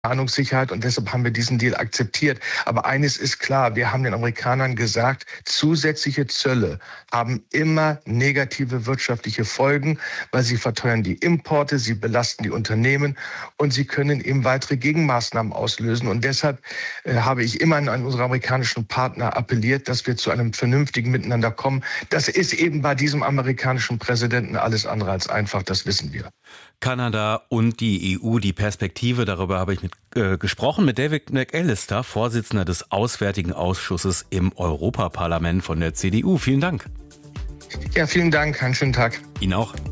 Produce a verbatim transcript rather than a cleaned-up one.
Planungssicherheit und deshalb haben wir diesen Deal akzeptiert. Aber eines ist klar, wir haben den Amerikanern gesagt, zusätzliche Zölle haben immer negative wirtschaftliche Folgen, weil sie verteuern die Importe, sie belasten die Unternehmen und sie können eben weitere Gegenmaßnahmen auslösen. Und deshalb äh, habe ich immer an unsere amerikanischen Partner appelliert, dass wir zu einem vernünftigen Miteinander kommen. Das ist eben bei diesem amerikanischen Präsidenten alles andere als einfach, das wissen wir. Kanada und die E U, die Perspektive, darüber habe ich mit, äh, gesprochen mit David McAllister, Vorsitzender des Auswärtigen Ausschusses im Europaparlament von der C D U. Vielen Dank. Ja, vielen Dank. Einen schönen Tag. Ihnen auch.